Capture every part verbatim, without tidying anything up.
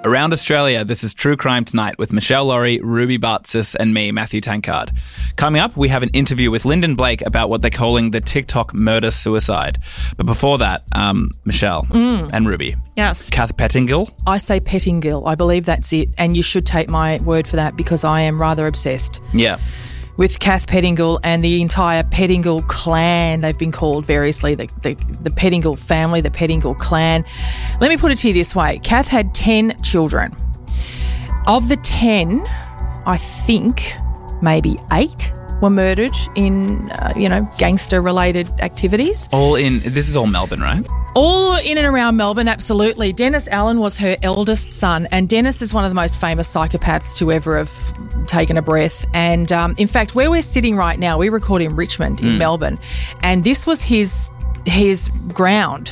Around Australia, this is True Crime Tonight with Michelle Laurie, Ruby Bartzis and me, Matthew Tankard. Coming up, we have an interview with Lyndon Blake about what they're calling the TikTok murder-suicide. But before that, um, Michelle Mm. and Ruby. Yes. Kath Pettingill. I say Pettingill. I believe that's it. And you should take my word for that because I am rather obsessed Yeah. with Kath Pettingill and the entire Pettingill clan. They've been called variously, the, the, the Pettingill family, the Pettingill clan. Let me put it to you this way. Kath had ten children. Of the ten, I think maybe eight were murdered in, uh, you know, gangster-related activities. All in, this is all Melbourne, right? All in and around Melbourne, absolutely. Dennis Allen was her eldest son, and Dennis is one of the most famous psychopaths to ever have taken a breath. And um, in fact, where we're sitting right now, we record in Richmond in Mm. Melbourne, and this was his his ground.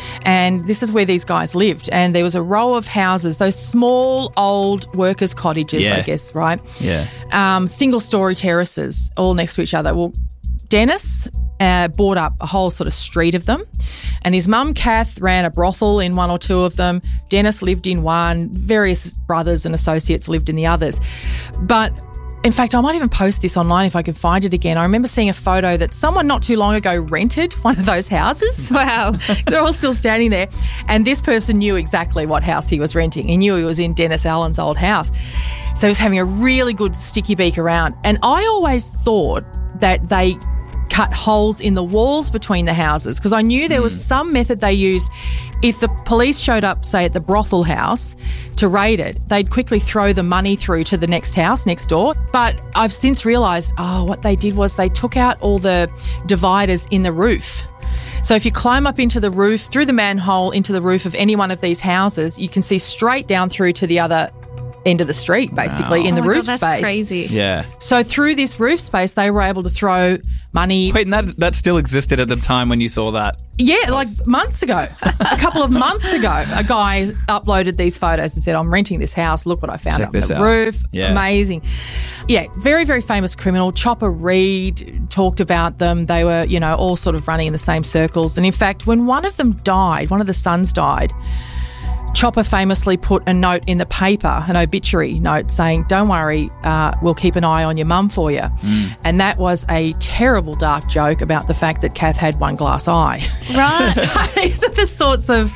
And this is where these guys lived. And there was a row of houses, those small old workers' cottages, Yeah. I guess, right? Yeah. Um, single-story terraces all next to each other. Well, Dennis uh, bought up a whole sort of street of them, and his mum, Kath, ran a brothel in one or two of them. Dennis lived in one. Various brothers and associates lived in the others. But in fact, I might even post this online if I can find it again. I remember seeing a photo that someone not too long ago rented one of those houses. Wow. They're all still standing there. And this person knew exactly what house he was renting. He knew he was in Dennis Allen's old house. So he was having a really good sticky beak around. And I always thought that they cut holes in the walls between the houses because I knew there was some method they used. If the police showed up, say, at the brothel house to raid it, they'd quickly throw the money through to the next house next door. But I've since realised, oh, what they did was they took out all the dividers in the roof. So if you climb up into the roof, through the manhole into the roof of any one of these houses, you can see straight down through to the other end of the street, basically, Wow. in the Oh my roof God, space. that's crazy. Yeah. So through this roof space, they were able to throw money. Wait, and that, that still existed at the time when you saw that? Yeah, like months ago, a couple of months ago, a guy uploaded these photos and said, I'm renting this house. Look what I found Check on this the out. roof. Yeah. Amazing. Yeah, very, very famous criminal. Chopper Reed talked about them. They were, you know, all sort of running in the same circles. And in fact, when one of them died, one of the sons died, Chopper famously put a note in the paper, an obituary note saying, don't worry, uh, we'll keep an eye on your mum for you. Mm. And that was a terrible dark joke about the fact that Kath had one glass eye. Right. So these are the sorts of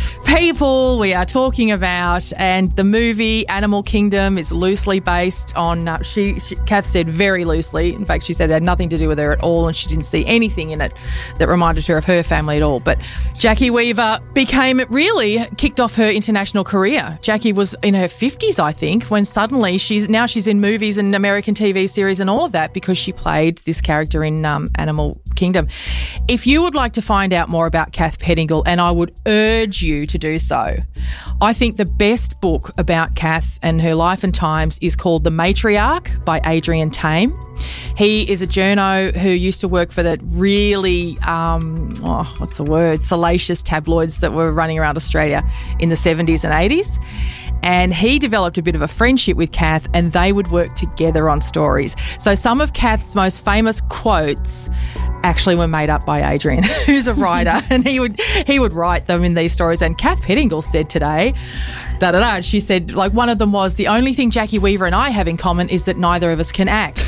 people we are talking about, and the movie Animal Kingdom is loosely based on, uh, she, she, Kath said very loosely, in fact she said it had nothing to do with her at all and she didn't see anything in it that reminded her of her family at all. But Jackie Weaver became, really kicked off her international career. Jackie was in her fifties, I think, when suddenly she's, now she's in movies and American T V series and all of that because she played this character in um, Animal Kingdom. If you would like to find out more about Kath Pettingill, and I would urge you to do so, I think the best book about Kath and her life and times is called The Matriarch by Adrian Tame. He is a journo who used to work for the really, um, oh, what's the word, salacious tabloids that were running around Australia in the seventies and eighties. And he developed a bit of a friendship with Kath and they would work together on stories. So some of Kath's most famous quotes actually were made up by Adrian, who's a writer, and he would he would write them in these stories. And Kath Pettingill said today, da da da, she said, like, one of them was, the only thing Jackie Weaver and I have in common is that neither of us can act.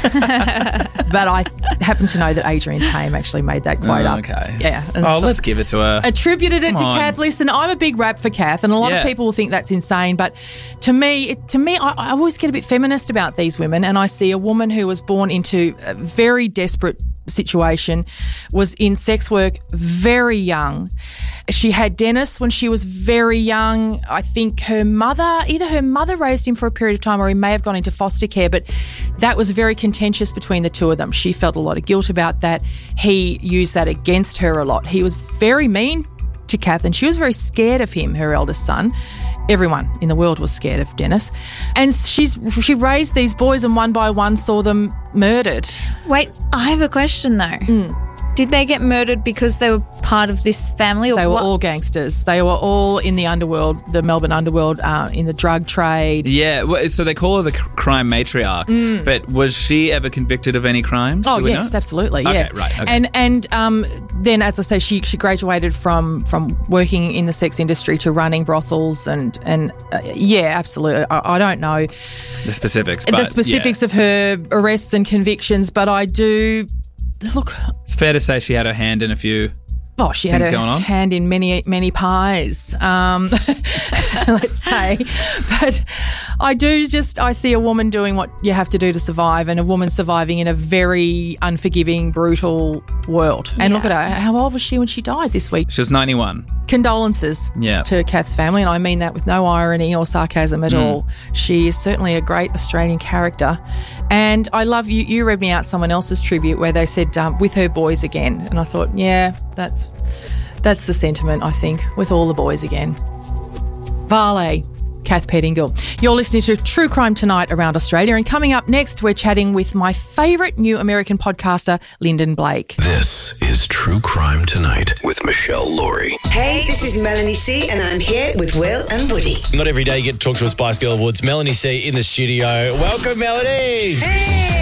But I happen to know that Adrian Tame actually made that quote Oh, up. okay. Yeah. and Oh, so- let's give it to her. attributed it Come to on. Kath. Listen, I'm a big rap for Kath, and a lot Yeah. of people will think that's insane. But to me, it, to me, I, I always get a bit feminist about these women, and I see a woman who was born into a very desperate situation, was in sex work very young. She had Dennis when she was very young. I think her mother, either her mother raised him for a period of time or he may have gone into foster care, but that was very contentious between the two of them. She felt a lot of guilt about that. He used that against her a lot. He was very mean to Kath and she was very scared of him, her eldest son. Everyone in the world was scared of Dennis. And she's she raised these boys and one by one saw them murdered. Wait, I have a question though. Did they get murdered because they were part of this family? Or They were what? all gangsters. They were all in the underworld, the Melbourne underworld, uh, in the drug trade. Yeah, well, so they call her the cr- crime matriarch, but was she ever convicted of any crimes? Oh Do we yes, know? absolutely. Okay, yes, right, okay. And and um, then, as I say, she she graduated from from working in the sex industry to running brothels, and and uh, yeah, absolutely. I, I don't know The specifics. the but, specifics yeah. of her arrests and convictions, but I do look. It's fair to say she had her hand in a few. Oh, she had Things her going on? hand in many, many pies, um, let's say. But I do just, I see a woman doing what you have to do to survive, and a woman surviving in a very unforgiving, brutal world. And look at her. How old was she when she died this week? She was ninety-one. Condolences Yeah. to Kath's family, and I mean that with no irony or sarcasm at Mm. all. She is certainly a great Australian character. And I love you. You read me out someone else's tribute where they said, um, with her boys again. And I thought, yeah, that's that's the sentiment, I think, with all the boys again. Vale, Kath Pettingill. You're listening to True Crime Tonight around Australia, and coming up next, we're chatting with my favourite new American podcaster, Lyndon Blake. This is True Crime Tonight with Michelle Laurie. Hey, this is Melanie C, and I'm here with Will and Woody. Not every day you get to talk to a Spice Girl Awards. Melanie C in the studio. Welcome, Melanie. Hey!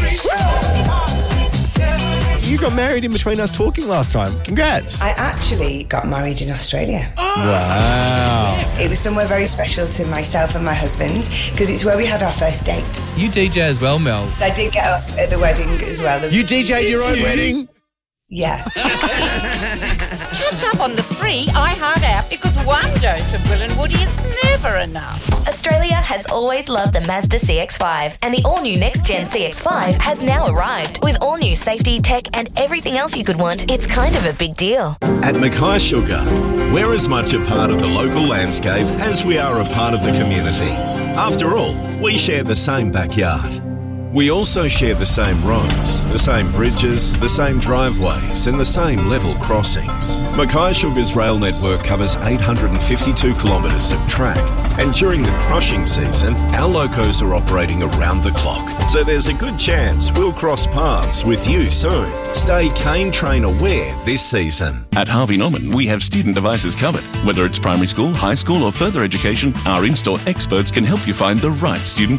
You got married in between us talking last time. Congrats. I actually got married in Australia. Wow. It was somewhere very special to myself and my husband because it's where we had our first date. You D J as well, Mel. I did get up at the wedding as well. There You was- D J'd your own wedding? Yeah. Catch up on the free iHeart app because one dose of Will and Woody is never enough. Australia has always loved the Mazda C X five, and the all-new next-gen C X five has now arrived. With all-new safety, tech and everything else you could want, it's kind of a big deal. At Mackay Sugar, we're as much a part of the local landscape as we are a part of the community. After all, we share the same backyard. We also share the same roads, the same bridges, the same driveways and the same level crossings. Mackay Sugar's rail network covers eight hundred fifty-two kilometres of track, and during the crushing season, our locos are operating around the clock. So there's a good chance we'll cross paths with you soon. Stay Cane Train aware this season. At Harvey Norman, we have student devices covered. Whether it's primary school, high school or further education, our in-store experts can help you find the right student